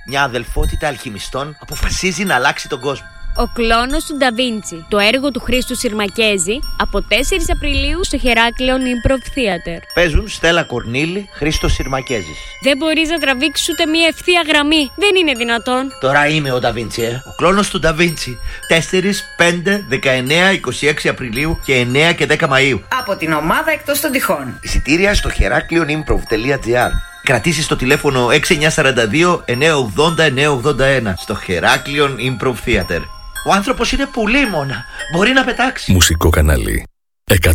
Μια αδελφότητα αλχημιστών αποφασίζει να αλλάξει τον κόσμο. Ο κλόνος του Νταβίντσι, το έργο του Χρήστου Συρμακέζη, από 4 Απριλίου στο Χεράκλειον Improv Theater. Παίζουν Στέλλα Κορνήλη, Χρήστος Συρμακέζης. Δεν μπορείς να τραβήξεις ούτε μία ευθεία γραμμή. Δεν είναι δυνατόν. Τώρα είμαι ο Νταβίντσι, Ο κλόνος του Νταβίντσι. 4, 5, 19, 26 Απριλίου και 9 και 10 Μαΐου. Από την ομάδα Εκτός των Τυχών. Εισιτήρια στο heraklionimprov.gr. Κρατήσεις στο τηλέφωνο 6942 980 981 στο Heraklyon Improv Theater. Ο άνθρωπος είναι πουλήμωνα. Μπορεί να πετάξει. Μουσικό κανάλι 102,6.